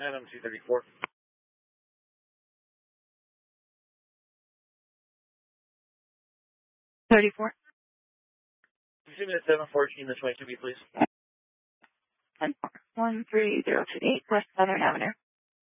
Adam 234. 34. 2 minutes 714, this way to be, please. 13028 West Southern Avenue.